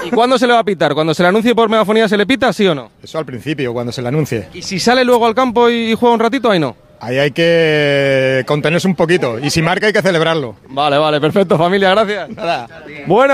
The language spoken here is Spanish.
¿Y cuándo se le va a pitar? ¿Cuando se le anuncie por megafonía se le pita, sí o no? Eso al principio, cuando se le anuncie. ¿Y si sale luego al campo y juega un ratito, ahí no? Ahí hay que contenerse un poquito y si marca hay que celebrarlo. Vale, perfecto, familia, gracias. Nada. Bueno.